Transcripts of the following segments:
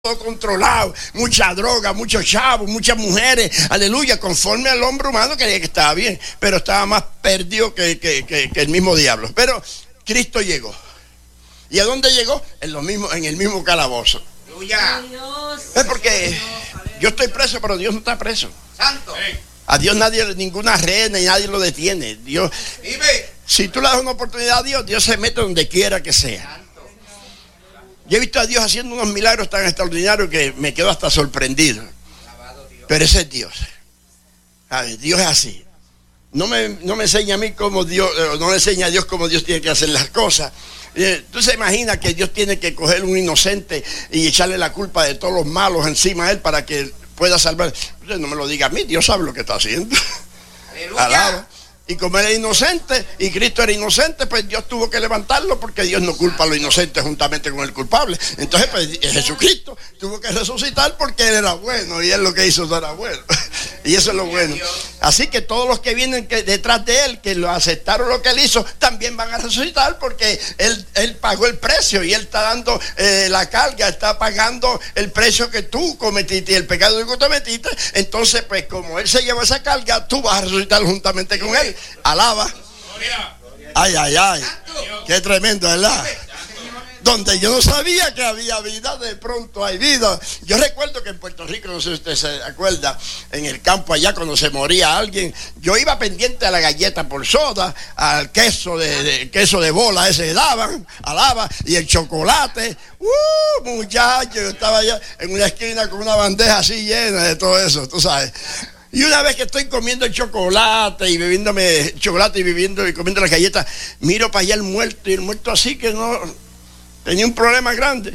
todo controlado, mucha droga, muchos chavos, muchas mujeres, aleluya, conforme al hombre humano creía que estaba bien, pero estaba más perdido que el mismo diablo. Pero Cristo llegó. ¿Y a dónde llegó? En el mismo calabozo. ¡Aleluya! Es porque yo estoy preso, pero Dios no está preso. ¡Santo! A Dios ninguna red, ni nadie lo detiene. Dios, si tú le das una oportunidad a Dios, Dios se mete donde quiera que sea. Yo he visto a Dios haciendo unos milagros tan extraordinarios que me quedo hasta sorprendido. Pero ese es Dios. ¿Sabes? Dios es así. No me enseña a mí cómo Dios, no le enseña a Dios cómo Dios tiene que hacer las cosas. Tú se imaginas que Dios tiene que coger un inocente y echarle la culpa de todos los malos encima a él para que pueda salvar. Entonces no me lo diga a mí, Dios sabe lo que está haciendo. Alaba. Y como él era inocente y Cristo era inocente, pues Dios tuvo que levantarlo, porque Dios no culpa a los inocentes juntamente con el culpable. Entonces pues Jesucristo tuvo que resucitar porque él era bueno y él lo que hizo era bueno. Y eso es lo bueno. Así que todos los que vienen detrás de él, que lo aceptaron lo que él hizo, también van a resucitar, porque él pagó el precio y él está dando la carga, está pagando el precio que tú cometiste y el pecado que tú cometiste. Entonces pues como él se lleva esa carga, tú vas a resucitar juntamente con él. Alaba. Ay, ay, ay. Qué tremendo, ¿verdad? Donde yo no sabía que había vida, de pronto hay vida. Yo recuerdo que en Puerto Rico, no sé si usted se acuerda, en el campo allá cuando se moría alguien, yo iba pendiente a la galleta por soda, al queso queso de bola ese que daban, alaba, y el chocolate. Muchacho, yo estaba allá en una esquina con una bandeja así llena de todo eso, tú sabes. Y una vez que estoy comiendo el chocolate y bebiéndome chocolate y comiendo las galletas, miro para allá el muerto, y el muerto así que no tenía un problema grande.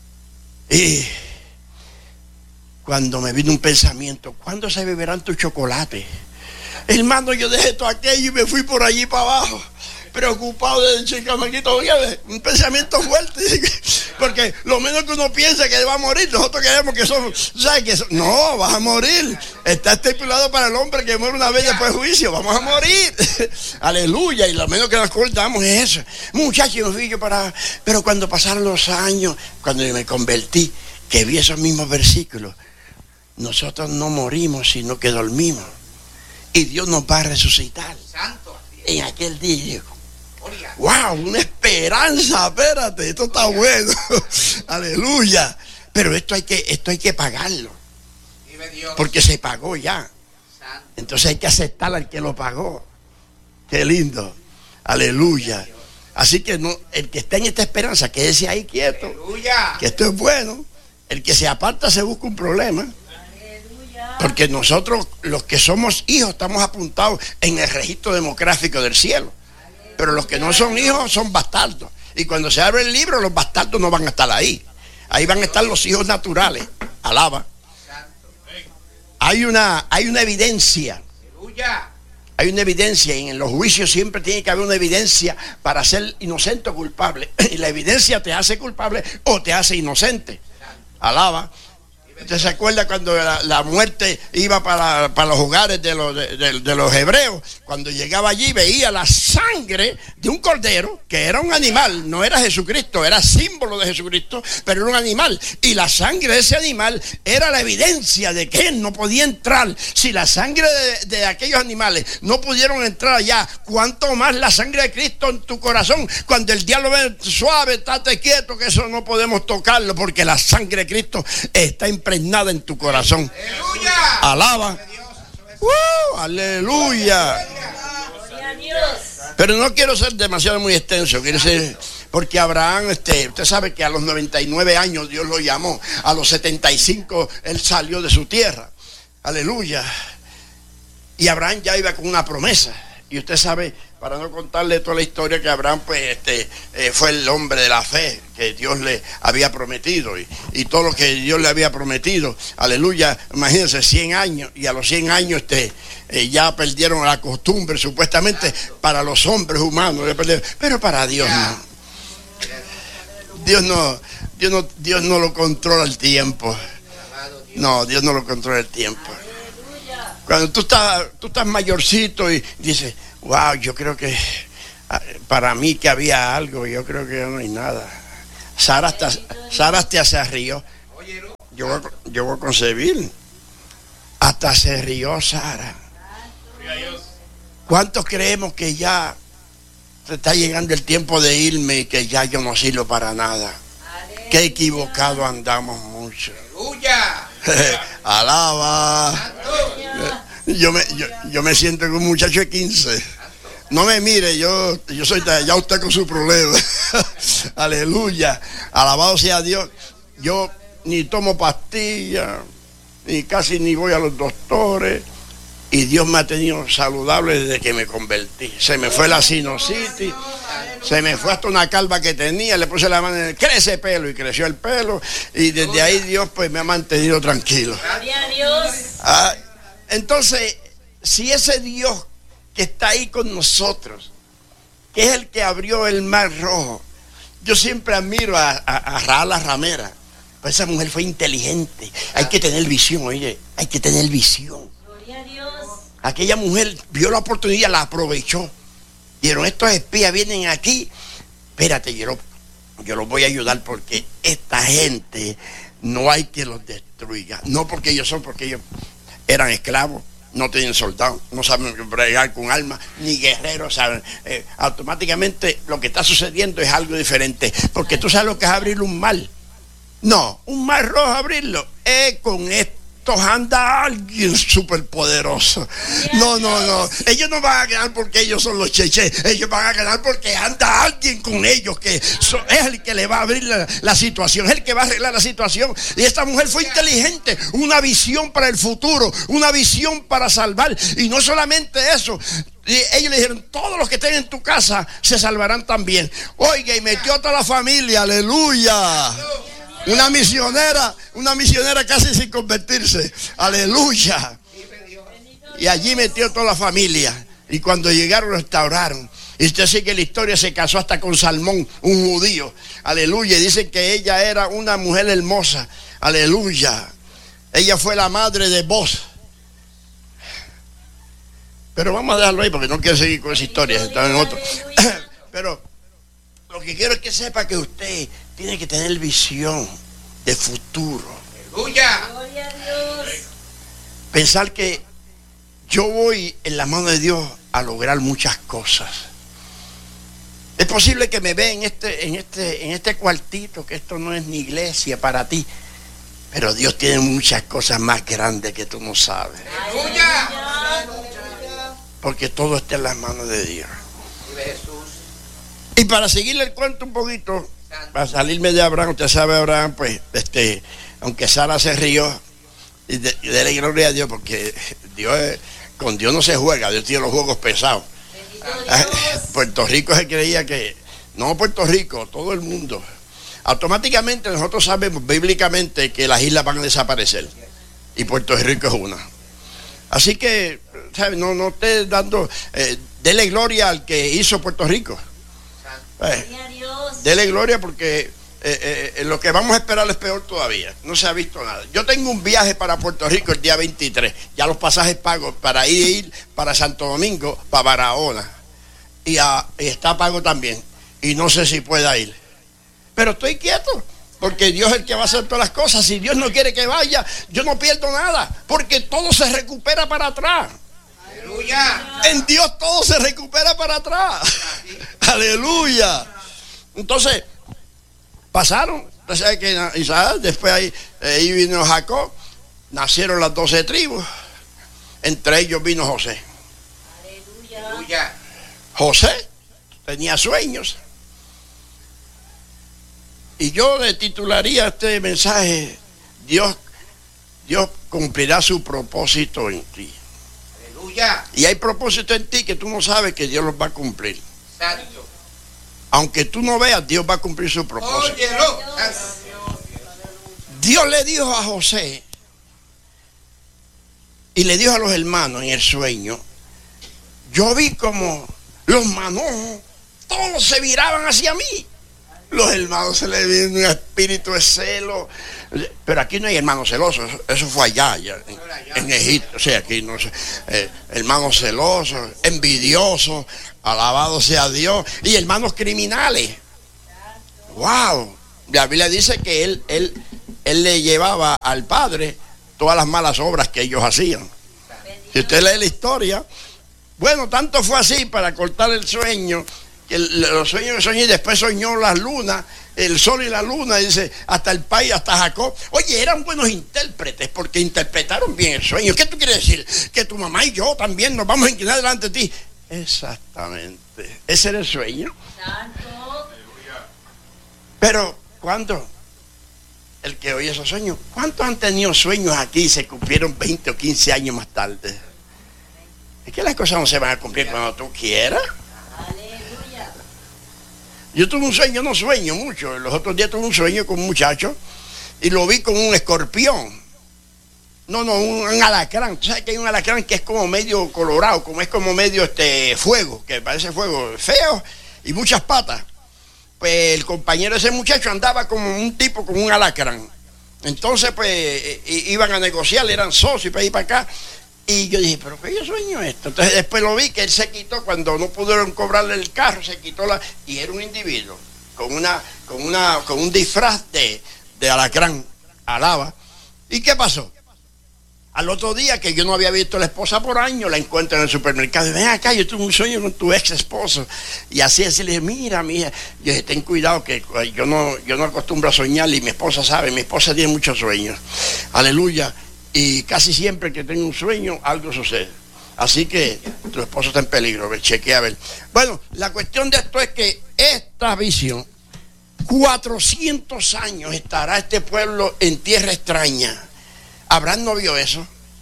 Y cuando me vino un pensamiento, ¿cuándo se beberán tu chocolate? Hermano, yo dejé todo aquello y me fui por allí para abajo, preocupado de chicamaquito, un pensamiento fuerte, porque lo menos que uno piensa que va a morir, nosotros queremos que somos, ¿sabes qué? No, vas a morir, está estipulado para el hombre que muere una vez después del juicio, vamos a morir, aleluya, y lo menos que nos acordamos es eso. Muchachos, pero cuando pasaron los años, cuando yo me convertí, que vi esos mismos versículos, nosotros no morimos, sino que dormimos, y Dios nos va a resucitar. Santo. En aquel día, wow, una esperanza, espérate, esto está bueno. Aleluya. Pero esto hay que pagarlo, porque se pagó ya. Entonces hay que aceptar al que lo pagó. Qué lindo. Aleluya. Así que el que está en esta esperanza, quédese ahí quieto. Aleluya. Que esto es bueno. El que se aparta se busca un problema. Porque nosotros, los que somos hijos, estamos apuntados en el registro demográfico del cielo. Pero los que no son hijos son bastardos. Y cuando se abre el libro, los bastardos no van a estar ahí. Ahí van a estar los hijos naturales. Alaba. Hay una evidencia. Hay una evidencia, y en los juicios siempre tiene que haber una evidencia para ser inocente o culpable. Y la evidencia te hace culpable o te hace inocente. Alaba. ¿Usted se acuerda cuando la muerte iba para los hogares de los hebreos? Cuando llegaba allí veía la sangre de un cordero, que era un animal, no era Jesucristo, era símbolo de Jesucristo, pero era un animal. Y la sangre de ese animal era la evidencia de que él no podía entrar. Si la sangre de aquellos animales no pudieron entrar allá, ¿cuánto más la sangre de Cristo en tu corazón? Cuando el diablo ve suave, estate quieto, que eso no podemos tocarlo, porque la sangre de Cristo está impregnada en tu corazón. ¡Aleluya! Alaba. ¡Aleluya! Pero no quiero ser demasiado muy extenso, quiero ser, porque Abraham, usted sabe que a los 99 años Dios lo llamó, a los 75 él salió de su tierra. Aleluya. Y Abraham ya iba con una promesa. Y usted sabe, para no contarle toda la historia, que Abraham pues fue el hombre de la fe que Dios le había prometido, y todo lo que Dios le había prometido, aleluya, imagínense, 100 años, y a los 100 años ya perdieron la costumbre supuestamente para los hombres humanos, pero para Dios no. Dios no lo controla el tiempo. No, Dios no lo controla el tiempo. Cuando tú estás mayorcito y dices, wow, yo creo que para mí que había algo, yo creo que ya no hay nada. Sara hasta se rió. yo voy a concebir. Hasta se rió Sara. ¿Cuántos creemos que ya se está llegando el tiempo de irme y que ya yo no sirvo para nada? Qué equivocado andamos mucho. Alaba. Yo me siento como un muchacho de 15. No me mire, yo soy ya usted con su problema. Aleluya. Alabado sea Dios. Yo ni tomo pastillas, ni casi ni voy a los doctores. Y Dios me ha tenido saludable desde que me convertí. Se me fue la sinusitis, se me fue hasta una calva que tenía, le puse la mano en el crece pelo y creció el pelo. Y desde ahí Dios pues me ha mantenido tranquilo. Entonces, si ese Dios que está ahí con nosotros, que es el que abrió el mar rojo, yo siempre admiro a Rahab la ramera. Pues esa mujer fue inteligente. Hay que tener visión, oye, hay que tener visión. Aquella mujer vio la oportunidad, la aprovechó. Dijeron, estos espías vienen aquí. Espérate, yo los voy a ayudar porque esta gente no hay que los destruya. No porque ellos eran esclavos, no tienen soldados, no saben bregar con armas, ni guerreros saben. Automáticamente lo que está sucediendo es algo diferente. Porque tú sabes lo que es abrir un mar. No, un mar rojo abrirlo. Con esto anda alguien superpoderoso. No. Ellos no van a ganar porque ellos son los cheches. Ellos van a ganar porque anda alguien con ellos que es el que le va a abrir la situación, es el que va a arreglar la situación. Y esta mujer fue inteligente, una visión para el futuro, una visión para salvar. Y no solamente eso, y ellos le dijeron, todos los que estén en tu casa se salvarán también. Oiga, y metió a toda la familia, aleluya. Una misionera casi sin convertirse. Aleluya. Y allí metió toda la familia. Y cuando llegaron, restauraron. Y usted sigue que la historia, se casó hasta con Salmón, un judío. Aleluya. Y dicen que ella era una mujer hermosa. Aleluya. Ella fue la madre de Boaz. Pero vamos a dejarlo ahí porque no quiero seguir con esa historia. Está en otro. Pero lo que quiero es que sepa que usted tiene que tener visión de futuro. ¡Aleluya! ¡Gloria a Dios! Pensar que yo voy en la mano de Dios a lograr muchas cosas. Es posible que me vea en este cuartito, que esto no es ni iglesia para ti, pero Dios tiene muchas cosas más grandes que tú no sabes. ¡Aleluya! Porque todo está en las manos de Dios. Y para seguirle el cuento un poquito, para salirme de Abraham, usted sabe, Abraham, pues, aunque Sara se rió, y dele gloria a Dios, porque con Dios no se juega, Dios tiene los juegos pesados. Puerto Rico se creía que, no Puerto Rico, todo el mundo. Automáticamente nosotros sabemos bíblicamente que las islas van a desaparecer, y Puerto Rico es una. Así que, ¿sabe? No esté dando, dele gloria al que hizo Puerto Rico. Dele gloria porque lo que vamos a esperar es peor todavía. No se ha visto nada. Yo tengo un viaje para Puerto Rico el día 23. Ya los pasajes pagos para ir para Santo Domingo, para Barahona. Y está pago también. Y no sé si pueda ir. Pero estoy quieto. Porque Dios es el que va a hacer todas las cosas. Si Dios no quiere que vaya, yo no pierdo nada. Porque todo se recupera para atrás. Aleluya. En Dios todo se recupera para atrás. Aleluya. Entonces, pasaron. Entonces, que Isaac, después ahí vino Jacob. Nacieron las 12 tribus. Entre ellos vino José. Aleluya. José tenía sueños. Y yo le titularía este mensaje: Dios cumplirá su propósito en ti. Aleluya. Y hay propósito en ti que tú no sabes que Dios los va a cumplir. Exacto. Aunque tú no veas, Dios va a cumplir su propósito. Óyelo. Dios le dijo a José y le dijo a los hermanos en el sueño: yo vi como los manojos todos se viraban hacia mí. Los hermanos se les vino un espíritu de celo. Pero aquí no hay hermanos celosos. Eso fue allá en Egipto. O sea, aquí no sé. Hermanos celosos, envidiosos, alabado sea Dios. Y hermanos criminales. ¡Wow! La Biblia dice que él él le llevaba al padre todas las malas obras que ellos hacían. Si usted lee la historia, bueno, tanto fue así para cortar el sueño, que los sueños que soñé, y después soñó las lunas, el sol y la luna, dice, hasta el país, hasta Jacob. Oye, eran buenos intérpretes porque interpretaron bien el sueño. ¿Qué tú quieres decir? Que tu mamá y yo también nos vamos a inclinar delante de ti. Exactamente, ese era el sueño. Pero, ¿cuándo? El que oye esos sueños, ¿cuántos han tenido sueños aquí y se cumplieron 20 o 15 años más tarde? Es que las cosas no se van a cumplir cuando tú quieras. Yo tuve un sueño, yo no sueño mucho. Los otros días tuve un sueño con un muchacho y lo vi con un escorpión. No, un alacrán. Tú sabes que hay un alacrán que es como medio colorado, es como medio fuego, que parece fuego feo y muchas patas. Pues el compañero de ese muchacho andaba como un tipo con un alacrán. Entonces, pues, iban a negociar, eran socios para ir para acá. Y yo dije, ¿pero qué yo sueño esto? Entonces después lo vi que él se quitó, cuando no pudieron cobrarle el carro, se quitó y era un individuo con un disfraz de alacrán, alaba. ¿Y qué pasó? Al otro día, que yo no había visto a la esposa por años, la encuentro en el supermercado y ven acá, yo tuve un sueño con tu ex esposo. Y así le dije, mira, mija, yo dije, ten cuidado que yo no acostumbro a soñar y mi esposa sabe, mi esposa tiene muchos sueños. Aleluya. Y casi siempre que tengo un sueño, algo sucede. Así que tu esposo está en peligro, chequea a ver. Bueno, la cuestión de esto es que esta visión, 400 años estará este pueblo en tierra extraña. Abraham no vio eso.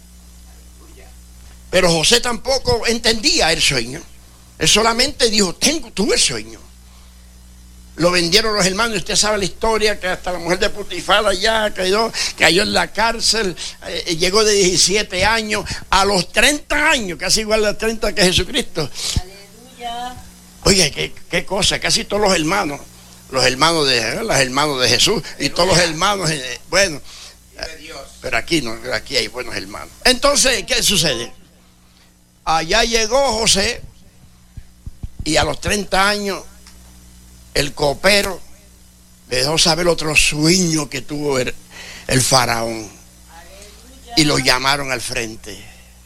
Pero José tampoco entendía el sueño. Él solamente dijo, tuve el sueño. Lo vendieron los hermanos, y usted sabe la historia, que hasta la mujer de Putifar allá cayó en la cárcel, llegó de 17 años, a los 30 años, casi igual a los 30 que Jesucristo. Aleluya. Oye, qué cosa, casi todos los hermanos de Jesús, y todos los hermanos, bueno, pero aquí no, aquí hay buenos hermanos. Entonces, ¿qué sucede? Allá llegó José, y a los 30 años, el copero le dejó saber otro sueño que tuvo el faraón. Y lo llamaron al frente.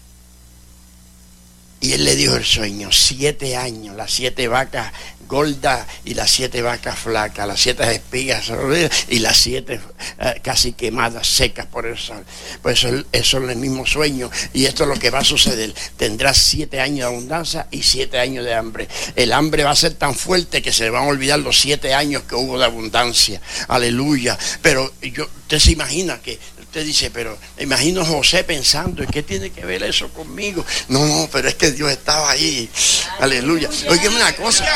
Y él le dijo el sueño: 7 años, las 7 vacas gordas y las 7 vacas flacas, las 7 espigas y las 7 casi quemadas, secas por el sol. Pues eso es el mismo sueño, y esto es lo que va a suceder. Tendrás 7 años de abundancia y 7 años de hambre. El hambre va a ser tan fuerte que se le van a olvidar los 7 años que hubo de abundancia. Aleluya. Pero usted se imagina que usted dice, pero imagino a José pensando, ¿y qué tiene que ver eso conmigo? No, pero es que Dios estaba ahí. Aleluya. Oigan una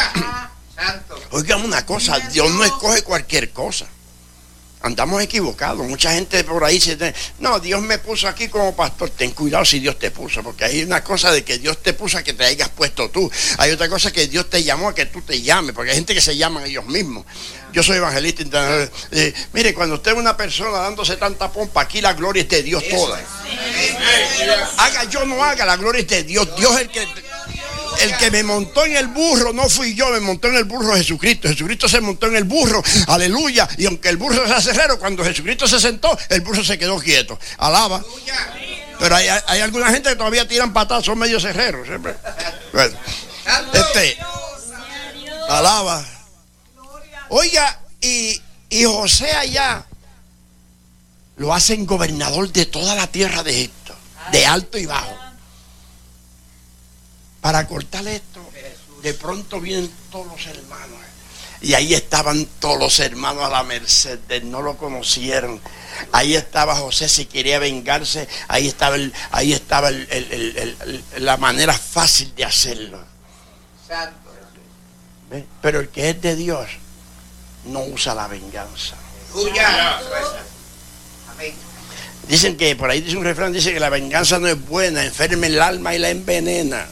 cosa, Dios no escoge cualquier cosa. Andamos equivocados. Mucha gente por ahí dice, no, Dios me puso aquí como pastor. Ten cuidado si Dios te puso, porque hay una cosa de que Dios te puso a que te hayas puesto tú. Hay otra cosa que Dios te llamó a que tú te llames, porque hay gente que se llaman ellos mismos. Yo soy evangelista internacional. Mire, cuando usted es una persona dándose tanta pompa, aquí la gloria es de Dios toda. Haga yo no haga, la gloria es de Dios. Dios es el que me montó en el burro, no fui yo, me montó en el burro Jesucristo. Jesucristo se montó en el burro, aleluya. Y aunque el burro sea cerrero, cuando Jesucristo se sentó, el burro se quedó quieto. Alaba. Pero hay alguna gente que todavía tiran patadas, son medio cerreros siempre. Bueno, alaba. Oiga, y José allá lo hacen gobernador de toda la tierra de Egipto, de alto y bajo. Para cortar esto, de pronto vienen todos los hermanos. Y ahí estaban todos los hermanos a la merced de él, no lo conocieron. Ahí estaba José, si quería vengarse, ahí estaba la manera fácil de hacerlo. ¿Ve? Pero el que es de Dios no usa la venganza. Dicen que, por ahí dice un refrán, dice que la venganza no es buena, enferma el alma y la envenena.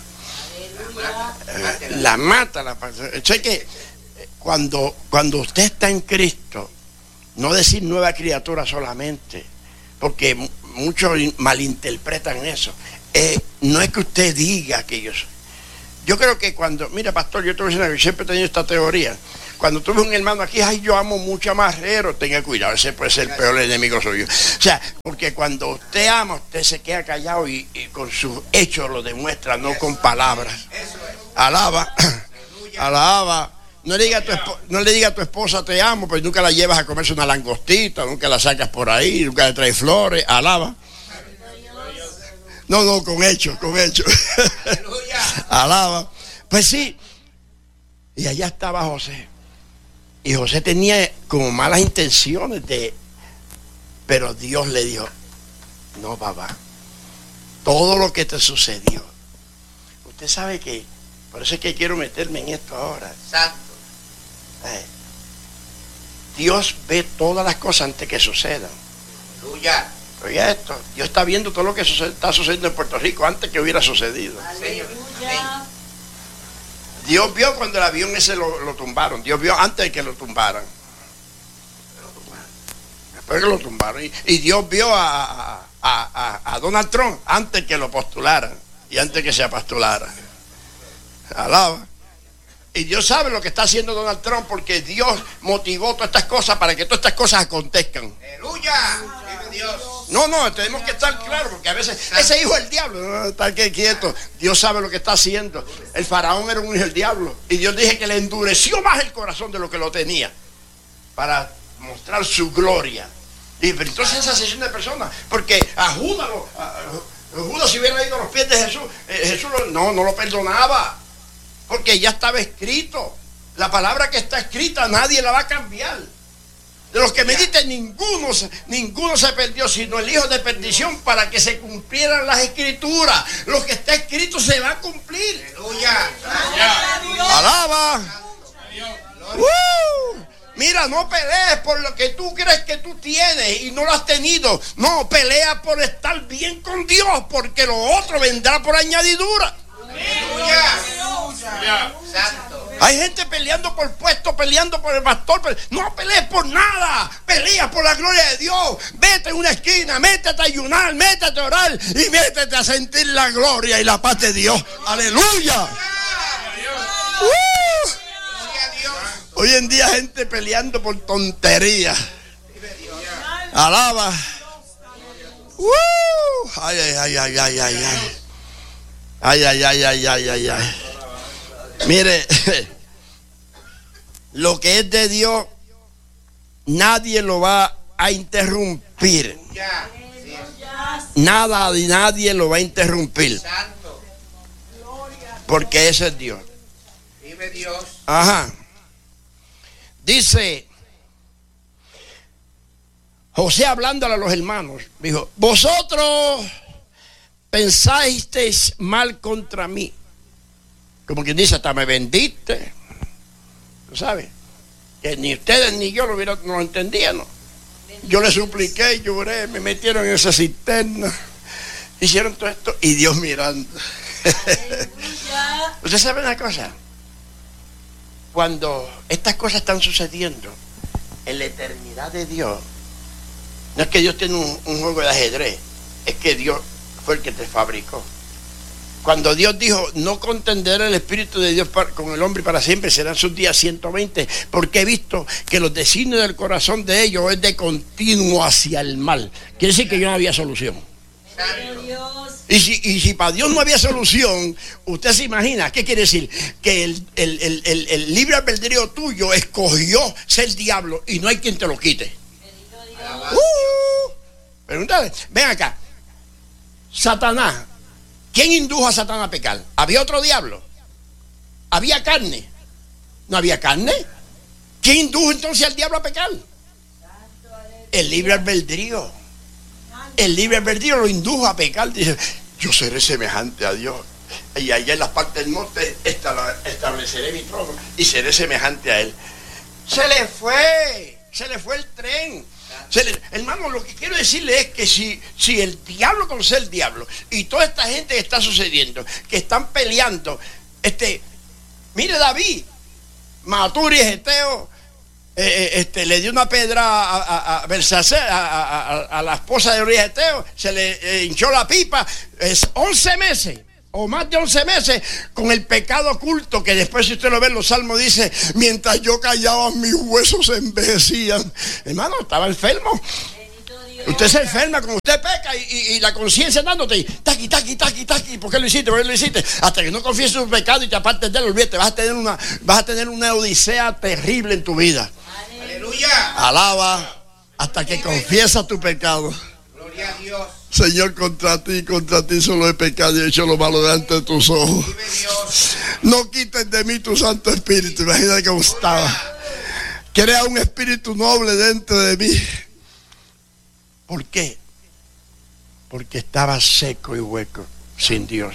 La mata, la persona. Sé que cuando usted está en Cristo, no decir nueva criatura solamente, porque muchos malinterpretan eso. No es que usted diga que yo creo que mira, pastor, yo te voy a decir, siempre he tenido esta teoría. Cuando tú ves un hermano aquí, ay, yo amo mucho a Marrero, tenga cuidado, ese puede ser el peor enemigo suyo. O sea, porque cuando usted ama, usted se queda callado y con sus hechos lo demuestra, no con palabras. Alaba, alaba. No le diga a tu esposa te amo, pues nunca la llevas a comerse una langostita, nunca la sacas por ahí, nunca le traes flores. Alaba. No, con hechos. Alaba. Pues sí. Y allá estaba José. Y José tenía como malas intenciones pero Dios le dijo, no, papá, todo lo que te sucedió. Usted sabe que, por eso es que quiero meterme en esto ahora. Santo. Dios ve todas las cosas antes que sucedan. Aleluya. Oiga esto, Dios está viendo todo lo que está sucediendo en Puerto Rico antes que hubiera sucedido. Aleluya. Dios vio cuando el avión ese lo tumbaron. Dios vio antes de que lo tumbaran. Después que lo tumbaron. Y Dios vio a Donald Trump antes que lo postularan y antes que se apostulara. Alaba. Y Dios sabe lo que está haciendo Donald Trump porque Dios motivó todas estas cosas para que todas estas cosas acontezcan. ¡Aleluya! No, tenemos que estar claros porque a veces ese hijo es el diablo. No, está quieto. Dios sabe lo que está haciendo. El faraón era un hijo del diablo. Y Dios dije que le endureció más el corazón de lo que lo tenía para mostrar su gloria. Y pero entonces esa sesión de personas, porque a Judas si hubiera ido a los pies de Jesús, Jesús no lo perdonaba. Porque ya estaba escrito. La palabra que está escrita nadie la va a cambiar. De los que mediten ninguno se perdió, sino el hijo de perdición, para que se cumplieran las escrituras. Lo que está escrito se va a cumplir. ¡Aleluya! ¡Alaba! Mira, no pelees por lo que tú crees que tú tienes y no lo has tenido. No, pelea por estar bien con Dios, porque lo otro vendrá por añadidura. ¡Aleluya! Santo. Hay gente peleando por puesto, peleando por el pastor. No pelees por nada. Pelea por la gloria de Dios. Vete en una esquina, métete a ayunar, métete a orar y métete a sentir la gloria y la paz de Dios. ¡Aleluya! Hoy en día gente peleando por tonterías. Alaba. Ay. Mire, lo que es de Dios, nadie lo va a interrumpir. Nada ni nadie lo va a interrumpir. Porque ese es Dios. Vive Dios. Ajá. Dice José hablándole a los hermanos, dijo: vosotros pensasteis mal contra mí. Como quien dice, hasta me vendiste. ¿Tú sabes? Que ni ustedes ni yo no lo entendíamos. Yo les supliqué, lloré, me metieron en esa cisterna, hicieron todo esto y Dios mirando. ¿Usted sabe una cosa? Cuando estas cosas están sucediendo en la eternidad de Dios, no es que Dios tiene un juego de ajedrez, es que Dios fue el que te fabricó. Cuando Dios dijo, no contenderá el Espíritu de Dios con el hombre para siempre, serán sus días 120, porque he visto que los designios del corazón de ellos es de continuo hacia el mal. Quiere decir que ya no había solución. Y si para Dios no había solución, usted se imagina, ¿qué quiere decir? Que el libre albedrío tuyo escogió ser diablo y no hay quien te lo quite. Pregúntale, ven acá. Satanás, ¿quién indujo a Satanás a pecar? ¿Había otro diablo? ¿Había carne? ¿No había carne? ¿Quién indujo entonces al diablo a pecar? El libre albedrío. El libre albedrío lo indujo a pecar. Dice, yo seré semejante a Dios. Y allá en las partes del norte estableceré mi trono y seré semejante a Él. Se le fue el tren. Hermano, lo que quiero decirle es que si el diablo conoce el diablo y toda esta gente que está sucediendo, que están peleando, mire David, mató a Urías Eteo, le dio una pedra a Belsasar, a la esposa de Urías Eteo, se le hinchó la pipa, 11 meses o más de 11 meses con el pecado oculto, que después, si usted lo ve en los salmos, dice: mientras yo callaba, mis huesos se envejecían. Hermano, estaba enfermo. Usted se enferma cuando usted peca y la conciencia dándote taqui, taqui, taqui, taqui. ¿Por qué lo hiciste? ¿Por qué lo hiciste? Hasta que no confieses tu pecado y te apartes de él, olvídate, vas a tener una odisea terrible en tu vida. Aleluya. Alaba hasta que confiesas tu pecado. Gloria a Dios. Señor, contra ti solo he pecado y he hecho lo malo delante de tus ojos. No quites de mí tu Santo Espíritu. Imagínate cómo estaba. Crea un espíritu noble dentro de mí. ¿Por qué? Porque estaba seco y hueco, sin Dios.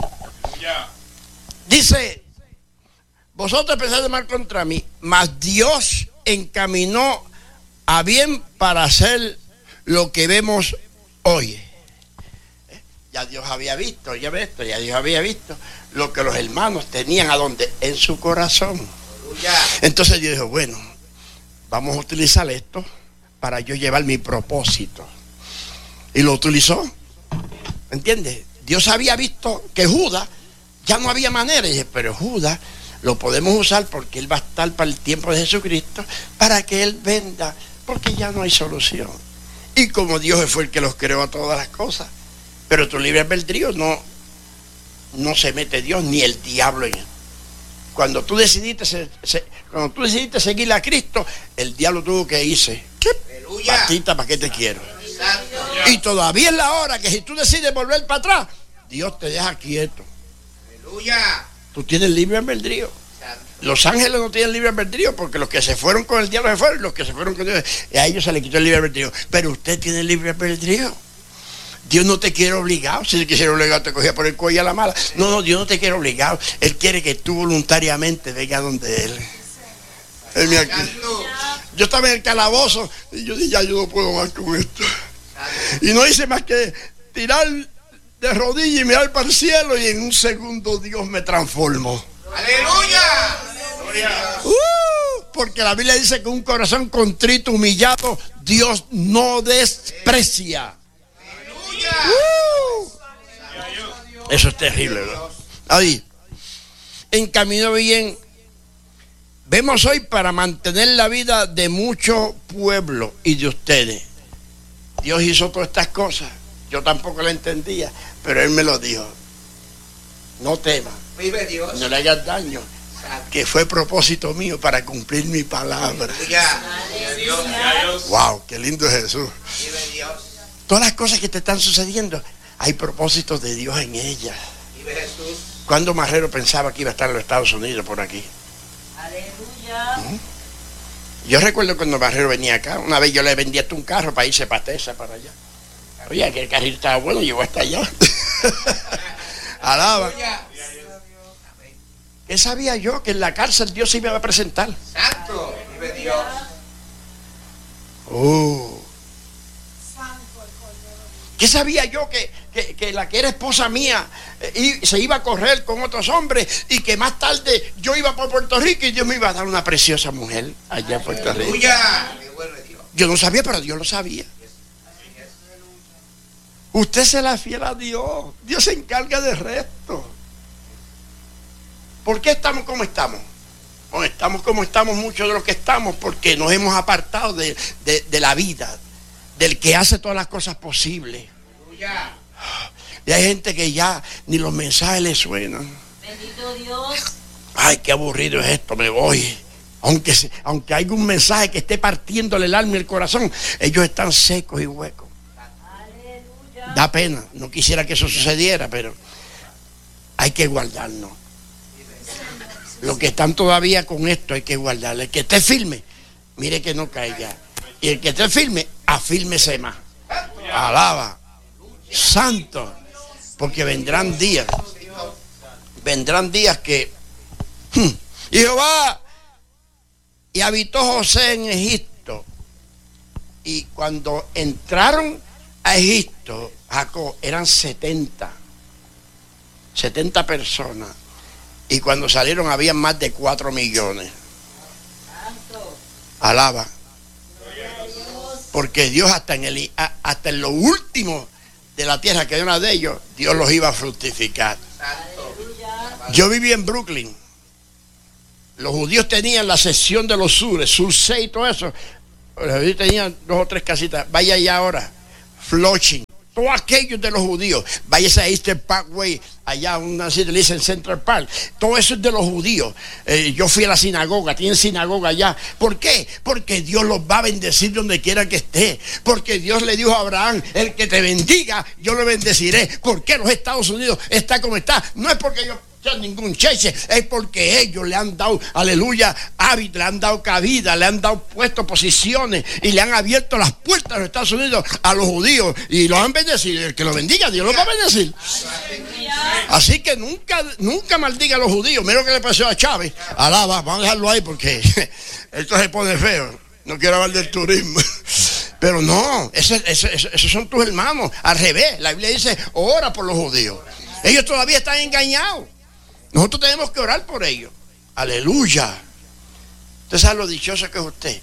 Dice: vosotros pensáis mal contra mí, mas Dios encaminó a bien para hacer lo que vemos hoy. Ya Dios había visto, ya Dios había visto lo que los hermanos tenían a donde, en su corazón. Entonces Dios dijo: bueno, vamos a utilizar esto para yo llevar mi propósito. Y lo utilizó. ¿Entiendes? Dios había visto que Judas ya no había manera. Y dije: pero Judas lo podemos usar porque él va a estar para el tiempo de Jesucristo, para que él venda, porque ya no hay solución. Y como Dios fue el que los creó a todas las cosas, pero tu libre albedrío no se mete Dios ni el diablo en él. Cuando tú decidiste seguir a Cristo, el diablo tuvo que irse. Patita, ¿para qué te quiero? Y todavía es la hora que si tú decides volver para atrás, Dios te deja quieto. Tú tienes libre albedrío. Los ángeles no tienen libre albedrío, porque los que se fueron con el diablo se fueron, los que se fueron con Dios, a ellos se les quitó el libre albedrío. Pero usted tiene libre albedrío. Dios no te quiere obligado. Si él quisiera obligar, te cogía por el cuello a la mala. No, Dios no te quiere obligado. Él quiere que tú voluntariamente vengas donde Él. Yo estaba en el calabozo y yo dije: ya yo no puedo más con esto. Y no hice más que tirar de rodillas y mirar para el cielo, y en un segundo Dios me transformó. ¡Aleluya! Porque la Biblia dice que un corazón contrito, humillado, Dios no desprecia. Eso es terrible, ¿no? Ahí, encaminó bien. Vemos hoy para mantener la vida de muchos pueblos y de ustedes. Dios hizo todas estas cosas. Yo tampoco lo entendía, pero Él me lo dijo: no temas, vive Dios, no le hagas daño, que fue propósito mío para cumplir mi palabra. Wow, qué lindo es Jesús. Vive Dios. Todas las cosas que te están sucediendo, hay propósitos de Dios en ellas. Vive Jesús. ¿Cuándo Marrero pensaba que iba a estar en los Estados Unidos por aquí? Aleluya. Yo recuerdo cuando Marrero venía acá, una vez yo le vendí hasta un carro para irse para Tesa, para allá. Oye, que el carrito estaba bueno, llegó hasta allá. Alaba. ¿Qué sabía yo? Que en la cárcel Dios se iba a presentar. Santo, vive Dios. ¿Qué sabía yo? Que la que era esposa mía se iba a correr con otros hombres, y que más tarde yo iba por Puerto Rico y Dios me iba a dar una preciosa mujer allá en Puerto Rico. Yo no sabía, pero Dios lo sabía. Usted se la fiel a Dios. Dios se encarga del resto. ¿Por qué estamos como estamos? Bueno, estamos como estamos muchos de los que estamos porque nos hemos apartado de la vida, del que hace todas las cosas posibles. Y hay gente que ya ni los mensajes les suenan. Bendito Dios. Ay, qué aburrido es esto, me voy. Aunque hay un mensaje que esté partiéndole el alma y el corazón, ellos están secos y huecos. Aleluya. Da pena, no quisiera que eso sucediera, pero hay que guardarnos. Los que están todavía con esto hay que guardarlo. El que esté firme, mire que no caiga. Y el que esté firme, afírmese más. Alaba. Santo. Porque vendrán días que y Jehová, y habitó José en Egipto, y cuando entraron a Egipto, Jacob, eran 70 personas, y cuando salieron había más de 4 millones. Alaba. Porque Dios hasta en lo último de la tierra que era una de ellos, Dios los iba a fructificar. Yo viví en Brooklyn. Los judíos tenían la sección de los sures, Sur 6 y todo eso. Los judíos tenían 2 o 3 casitas. Vaya allá ahora, Flushing. Todos aquellos de los judíos. Váyase a Eastern Parkway, allá una sitio le dicen Central Park. Todo eso es de los judíos. Yo fui a la sinagoga, tienen sinagoga allá. ¿Por qué? Porque Dios los va a bendecir donde quiera que esté. Porque Dios le dijo a Abraham, el que te bendiga, yo lo bendeciré. ¿Por qué los Estados Unidos está como está? No es porque yo ningún cheche, es porque ellos le han dado, aleluya, hábito, le han dado cabida, le han dado puesto posiciones y le han abierto las puertas de los Estados Unidos a los judíos y los han bendecido. El que lo bendiga, Dios los va a bendecir. Así que nunca maldiga a los judíos. Mira lo que le pasó a Chávez. Alaba, vamos a dejarlo ahí porque esto se pone feo. No quiero hablar del turismo. Pero no, esos son tus hermanos. Al revés, la Biblia dice, ora por los judíos. Ellos todavía están engañados. Nosotros tenemos que orar por ellos. Aleluya. Usted sabe lo dichoso que es usted.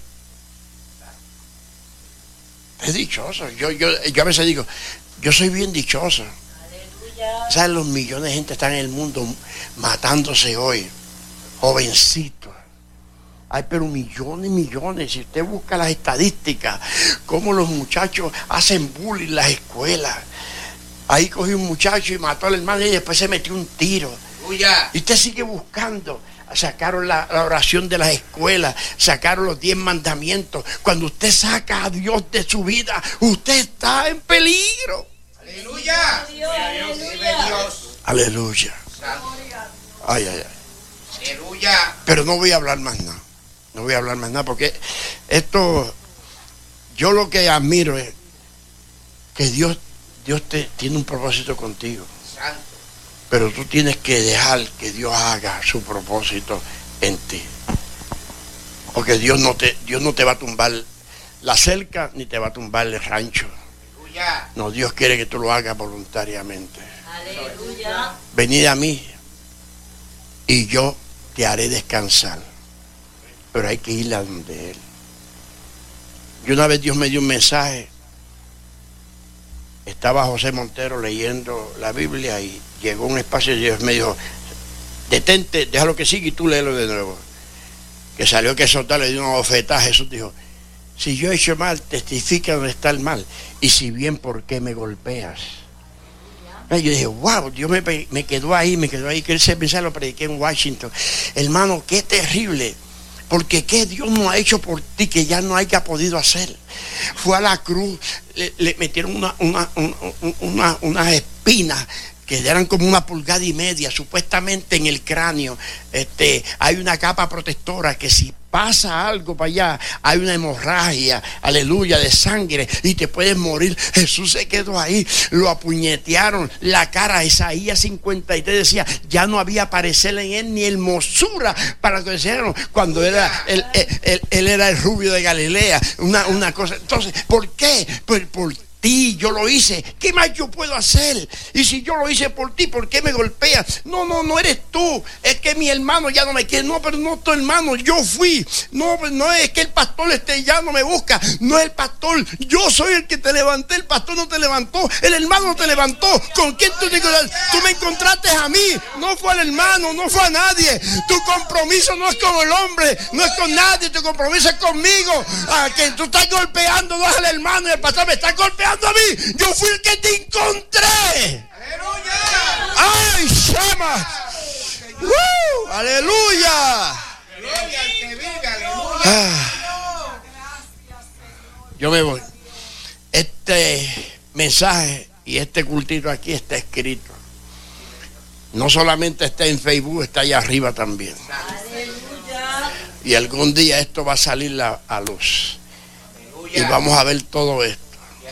Es dichoso. Yo a veces digo, yo soy bien dichoso. ¿Sabes? Los millones de gente están en el mundo matándose hoy. Jovencitos. Hay pero millones y millones. Si usted busca las estadísticas, cómo los muchachos hacen bullying en las escuelas. Ahí cogió un muchacho y mató al hermano y después se metió un tiro. Y usted sigue buscando. Sacaron la oración de las escuelas, sacaron los 10 mandamientos. Cuando usted saca a Dios de su vida, usted está en peligro. Aleluya. Aleluya. Ay. Aleluya. Pero no voy a hablar más nada. No voy a hablar más nada porque esto, yo lo que admiro es que Dios tiene un propósito contigo. Santo. Pero tú tienes que dejar que Dios haga su propósito en ti. Porque Dios no te va a tumbar la cerca ni te va a tumbar el rancho. Aleluya. No, Dios quiere que tú lo hagas voluntariamente. Aleluya. Venid a mí y yo te haré descansar. Pero hay que ir a donde Él. Y una vez Dios me dio un mensaje. Estaba José Montero leyendo la Biblia y llegó un espacio y Dios me dijo, detente, déjalo que siga y tú léelo de nuevo. Que salió que soltar, le dio una bofetada. Jesús dijo, si yo he hecho mal, testifica donde está el mal. Y si bien, ¿por qué me golpeas? Y yo dije, wow, Dios me quedó ahí, que ese mensaje lo prediqué en Washington. Hermano, qué terrible. Porque ¿qué Dios no ha hecho por ti que ya no haya podido hacer? Fue a la cruz, le metieron unas espinas que eran como 1,5 pulgadas, supuestamente en el cráneo. Hay una capa protectora que si pasa algo para allá, hay una hemorragia, aleluya, de sangre y te puedes morir. Jesús se quedó ahí, lo apuñetearon, la cara. Isaías 53 decía, ya no había parecer en él ni hermosura para que decían cuando él era el rubio de Galilea, una cosa. Entonces, ¿por qué? Pues por ti, yo lo hice. ¿Qué más yo puedo hacer? Y si yo lo hice por ti, ¿por qué me golpeas? No eres tú. Es que mi hermano ya no me quiere. No, pero no tu hermano, yo fui. No es que el pastor ya no me busca. No es el pastor. Yo soy el que te levanté. El pastor no te levantó. El hermano no te levantó. ¿Con quién tú te encontraste? Tú me encontraste a mí. No fue al hermano, no fue a nadie. Tu compromiso no es con el hombre, no es con nadie. Tu compromiso es conmigo. Que tú estás golpeando, no es al hermano y el pastor me está golpeando a mí. Yo fui el que te encontré. Aleluya. Ay, Shama. Aleluya. Gloria al que vive, aleluya. Yo me voy. Este mensaje y este cultito aquí está escrito. No solamente está en Facebook, está allá arriba también. Aleluya. Y algún día esto va a salir a luz. Y vamos a ver todo esto.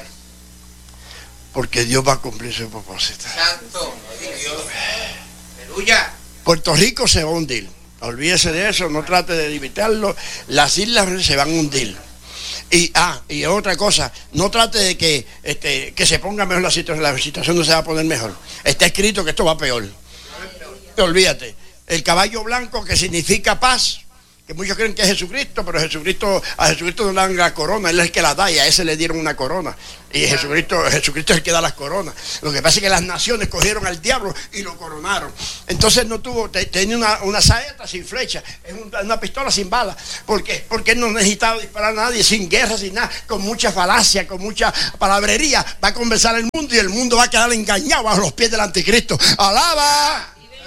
Porque Dios va a cumplir su propósito. Santo Dios. Aleluya. Puerto Rico se va a hundir. Olvídese de eso, no trate de limitarlo. Las islas se van a hundir. Y otra cosa, no trate de que se ponga mejor la situación no se va a poner mejor. Está escrito que esto va peor. Olvídate. El caballo blanco, que significa paz, que muchos creen que es Jesucristo, pero a Jesucristo no le dan la corona, Él es el que la da, y a ese le dieron una corona. Y Jesucristo es el que da las coronas. Lo que pasa es que las naciones cogieron al diablo y lo coronaron. Entonces no tuvo, tenía una saeta sin flecha, es una pistola sin bala. ¿Por qué? Porque él no necesitaba disparar a nadie, sin guerra, sin nada, con mucha falacia, con mucha palabrería. Va a convencer al mundo y el mundo va a quedar engañado bajo los pies del anticristo. ¡Alaba!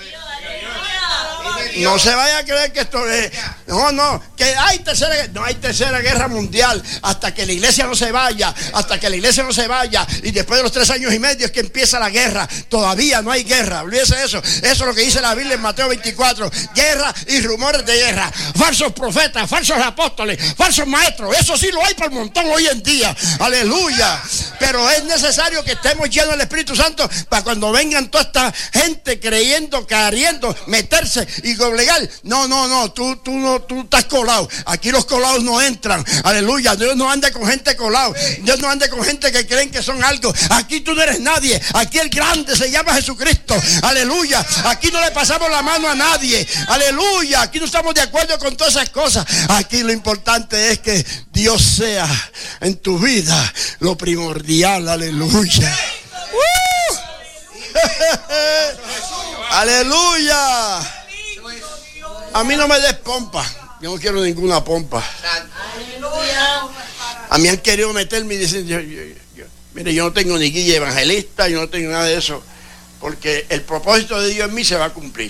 No se vaya a creer que esto es. No, que hay tercera guerra mundial hasta que la iglesia no se vaya. Y después de los 3 años y medio es que empieza la guerra. Todavía no hay guerra. Olvídese eso. Eso es lo que dice la Biblia en Mateo 24. Guerra y rumores de guerra. Falsos profetas, falsos apóstoles, falsos maestros. Eso sí lo hay por montón hoy en día. Aleluya. Pero es necesario que estemos llenos del Espíritu Santo para cuando vengan toda esta gente creyendo, queriendo meterse y legal. No, tú estás colado. Aquí los colados no entran. Aleluya. Dios no anda con gente colado. Dios no anda con gente que creen que son algo. Aquí tú no eres nadie. Aquí el grande se llama Jesucristo. Aleluya. Aquí no le pasamos la mano a nadie. Aleluya. Aquí no estamos de acuerdo con todas esas cosas. Aquí lo importante es que Dios sea en tu vida lo primordial. Aleluya. Aleluya. A mí no me des pompa. Yo no quiero ninguna pompa. A mí han querido meterme y dicen, mire, yo no tengo ni guía evangelista, yo no tengo nada de eso, porque el propósito de Dios en mí se va a cumplir.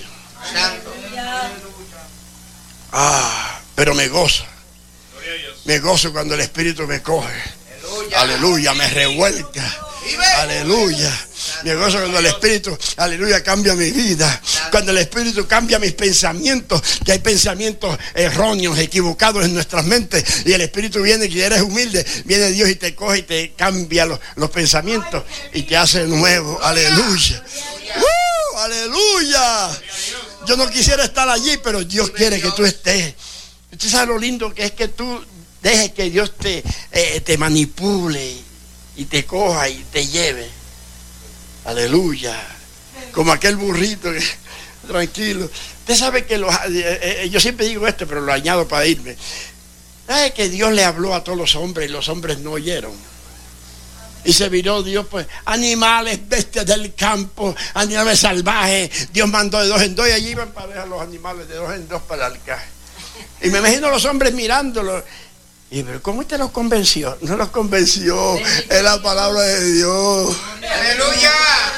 Pero me gozo. Me gozo cuando el Espíritu me coge. Aleluya, me revuelca. Aleluya. Me gozo cuando el Espíritu, aleluya, cambia mi vida. Cuando el Espíritu cambia mis pensamientos, que hay pensamientos erróneos, equivocados en nuestras mentes, y el Espíritu viene, que eres humilde, viene Dios y te coge y te cambia los pensamientos y te hace nuevo. Aleluya. Aleluya. Yo no quisiera estar allí, pero Dios quiere que tú estés. Usted sabe lo lindo que es que tú dejes que Dios te manipule y te coja y te lleve. Aleluya. Como aquel burrito que, tranquilo. Usted sabe que yo siempre digo esto, pero lo añado para irme. ¿Sabe que Dios le habló a todos los hombres y los hombres no oyeron? Y se viró Dios, pues, animales, bestias del campo, animales salvajes. Dios mandó de 2 en 2 y allí iban parejas los animales de 2 en 2 para el alcalde. Y me imagino a los hombres mirándolo. Y pero ¿cómo usted los convenció? No los convenció, es la palabra de Dios. ¡Aleluya!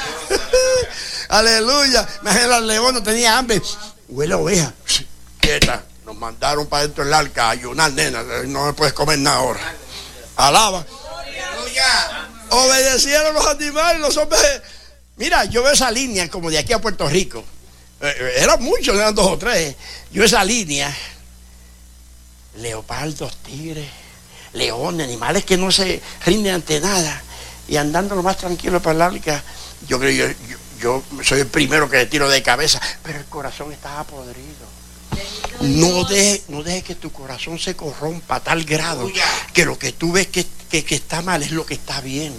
Aleluya. Imagínate, el león no tenía hambre. Huele a oveja. Quieta. Nos mandaron para dentro del arca a ayunar, nena. No me puedes comer nada ahora. Alaba. ¡Aleluya! Obedecieron los animales, los hombres. Mira, yo veo esa línea como de aquí a Puerto Rico. Eran muchos, eran 2 o 3. Yo esa línea. Leopardos, tigres, leones, animales que no se rinden ante nada y andando lo más tranquilo para el arca. Yo creo, yo soy el primero que le tiro de cabeza, pero el corazón estaba podrido. No deje que tu corazón se corrompa a tal grado que lo que tú ves que está mal es lo que está bien.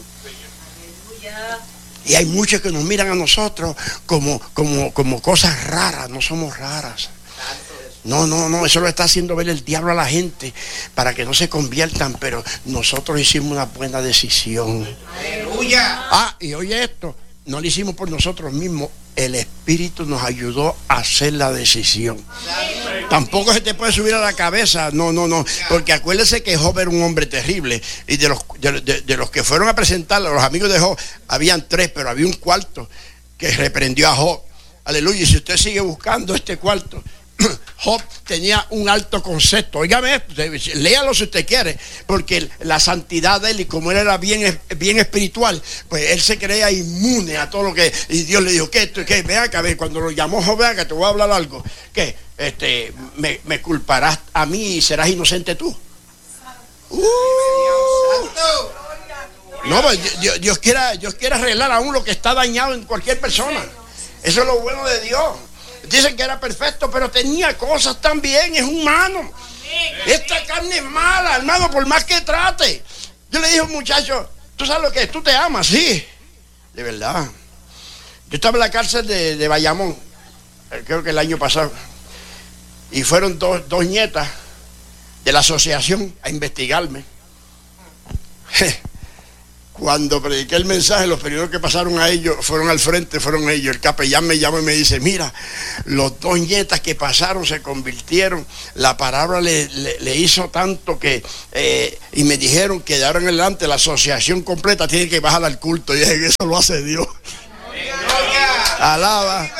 Y hay muchos que nos miran a nosotros como cosas raras. No somos raras. No, eso lo está haciendo ver el diablo a la gente para que no se conviertan, pero nosotros hicimos una buena decisión. ¡Aleluya! Y oye esto, no lo hicimos por nosotros mismos, el Espíritu nos ayudó a hacer la decisión. Tampoco se te puede subir a la cabeza, no, porque acuérdese que Job era un hombre terrible, y de los que fueron a presentarlo, los amigos de Job, habían 3, pero había un cuarto que reprendió a Job. Aleluya, y si usted sigue buscando este cuarto, Job tenía un alto concepto. Óigame, léalo si usted quiere, porque la santidad de él, y como él era bien espiritual, pues él se creía inmune a todo lo que. Y Dios le dijo: ¿qué? Ven acá, cuando lo llamó Job, ven acá, te voy a hablar algo. ¿Qué? Me culparás a mí y serás inocente tú. No, pues Dios quiere arreglar aún lo que está dañado en cualquier persona. Eso es lo bueno de Dios. Dicen que era perfecto, pero tenía cosas también, es humano. Esta carne es mala, hermano, por más que trate. Yo le dije a un muchacho: ¿tú sabes lo que es? ¿Tú te amas? Sí, de verdad. Yo estaba en la cárcel de Bayamón, creo que el año pasado. Y fueron dos nietas de la asociación a investigarme. Cuando prediqué el mensaje, los primeros que pasaron a ellos, fueron al frente, fueron ellos. El capellán me llama y me dice, mira, los dos nietas que pasaron se convirtieron, la palabra le hizo tanto que, y me dijeron que de ahora en adelante la asociación completa tiene que bajar al culto. Y dije, eso lo hace Dios. Alaba.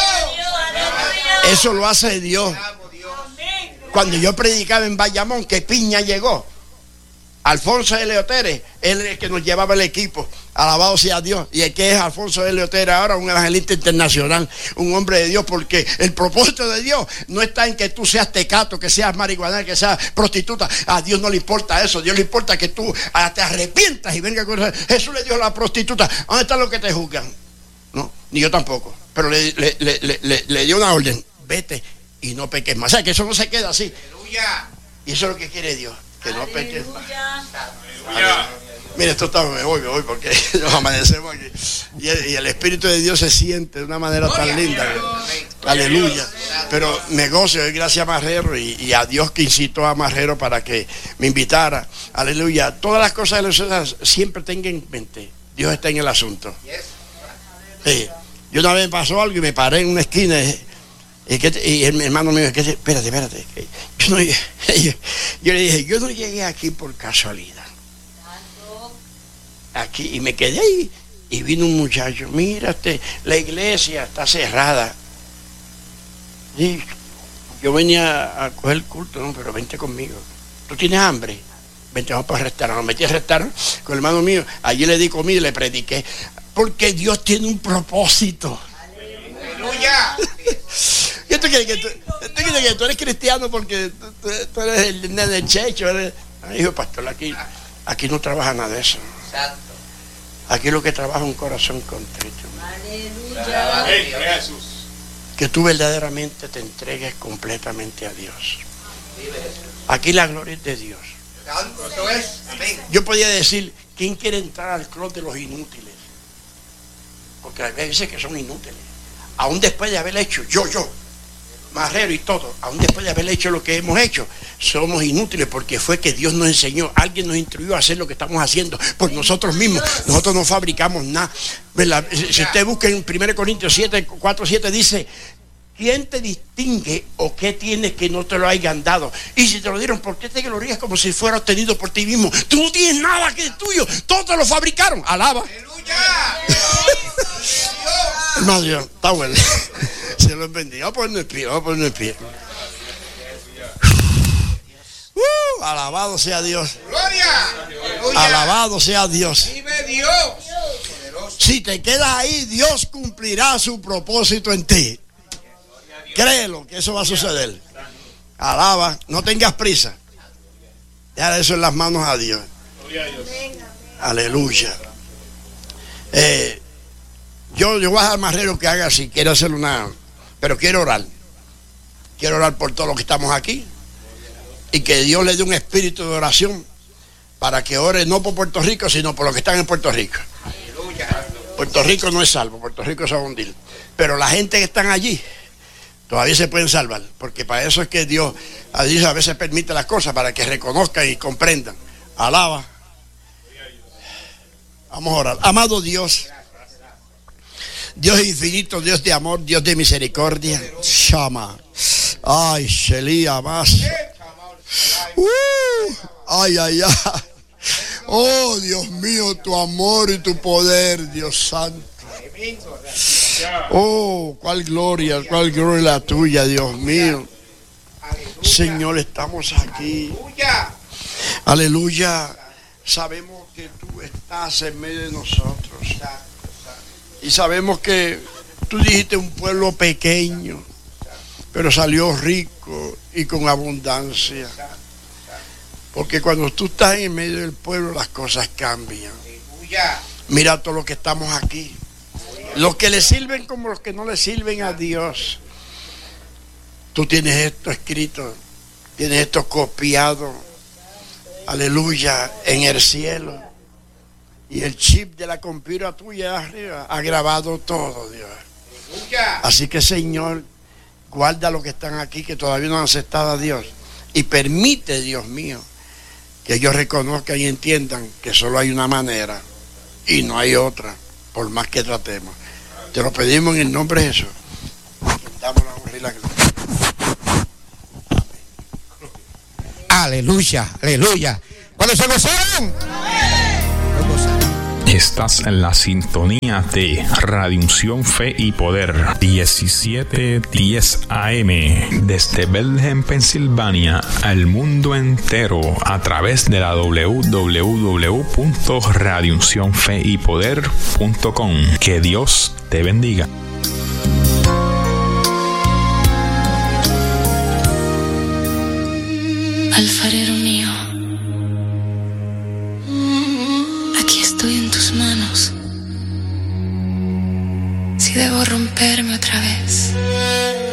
Eso lo hace Dios. Cuando yo predicaba en Bayamón, que Piña llegó, Alfonso de Leotere, él es el que nos llevaba el equipo, alabado sea Dios. Y el que es Alfonso de Leotere ahora, un evangelista internacional, un hombre de Dios, porque el propósito de Dios no está en que tú seas tecato, que seas marihuana, que seas prostituta. A Dios no le importa eso. A Dios le importa que tú te arrepientas y venga con eso. Jesús le dijo a la prostituta, ¿dónde están los que te juzgan? No, ni yo tampoco, pero le dio una orden, vete y no peques más. O sea, que eso no se queda así. ¡Aleluya! Y eso es lo que quiere Dios, que no peques más. ¡Aleluya! Mira, esto está, me voy porque nos amanecemos aquí. Y el Espíritu de Dios se siente de una manera tan linda. Aleluya. Pero me gozo, doy gracias a Marrero y a Dios que incitó a Marrero para que me invitara. Aleluya. Todas las cosas de las cosas siempre tengan en mente, Dios está en el asunto. Yo una vez me pasó algo y me paré en una esquina y el hermano mío, espérate. Yo le dije, yo no llegué aquí por casualidad. Aquí, y me quedé ahí y vino un muchacho, mírate, la iglesia está cerrada. Y yo venía a coger el culto, no, pero vente conmigo. ¿Tú tienes hambre? Vente, vamos para el restaurante. Me metí al restaurante con el hermano mío, allí le di comida y le prediqué. Porque Dios tiene un propósito. ¡Aleluya! ¿Qué tú quieres que tú eres cristiano porque tú eres el nene del checho? Dijo, pastor, aquí no trabaja nada de eso. Aquí lo que trabaja es un corazón contrito. ¡Aleluya! Que tú verdaderamente te entregues completamente a Dios. Aquí la gloria es de Dios. Yo podía decir, ¿quién quiere entrar al club de los inútiles? Porque hay veces que son inútiles. Aún después de haber hecho, yo, Marrero y todo, aún después de haber hecho lo que hemos hecho, somos inútiles porque fue que Dios nos enseñó, alguien nos instruyó a hacer lo que estamos haciendo por nosotros mismos. Nosotros no fabricamos nada. Si usted busca en 1 Corintios 4:7 dice, ¿quién te distingue o qué tienes que no te lo hayan dado? Y si te lo dieron, ¿por qué te glorías como si fuera obtenido por ti mismo? Tú no tienes nada que es tuyo, todos te lo fabricaron. Alaba. Hermano Dios, está bueno. Se lo bendiga. Vamos a ponernos en pie, alabado sea Dios. Alabado sea Dios. Si te quedas ahí, Dios cumplirá su propósito en ti. Créelo que eso va a suceder. Alaba, no tengas prisa. Deja eso en las manos a Dios. Aleluya. Yo voy a dejar Marrero que haga si quiere hacer pero quiero orar. Quiero orar por todos los que estamos aquí. Y que Dios le dé un espíritu de oración para que ore no por Puerto Rico, sino por los que están en Puerto Rico. Puerto Rico no es salvo, Puerto Rico se va a hundir. Pero la gente que están allí todavía se pueden salvar, porque para eso es que Dios a veces permite las cosas, para que reconozcan y comprendan. Alaba. Vamos a orar. Amado Dios, Dios infinito, Dios de amor, Dios de misericordia. Shama. Ay, Shelia más. Ay. Oh, Dios mío, tu amor y tu poder, Dios santo. Oh, cuál gloria la tuya, Dios mío. Señor, estamos aquí. Aleluya. Sabemos que tú estás en medio de nosotros. Y sabemos que tú dijiste un pueblo pequeño, pero salió rico y con abundancia. Porque cuando tú estás en medio del pueblo, las cosas cambian. Mira todo lo que estamos aquí. Los que le sirven como los que no le sirven a Dios. Tú tienes esto escrito, tienes esto copiado. Aleluya, en el cielo. Y el chip de la computadora tuya arriba ha grabado todo, Dios. Así que, Señor, Guarda a los que están aquí que todavía no han aceptado a Dios. Y permite, Dios mío, que ellos reconozcan y entiendan que solo hay una manera y no hay otra, por más que tratemos. Te lo pedimos en el nombre de Jesús. Damos la honra y la gloria. Aleluya, aleluya. ¿Cuándo se gozaron? Estás en la sintonía de Radio Unción Fe y Poder 1710 AM desde Bethlehem, Pensilvania, al mundo entero a través de la www.radiouncionfeypoder.com. Que Dios te bendiga. Alfarero mío, aquí estoy en tus manos. Si debo romperme otra vez,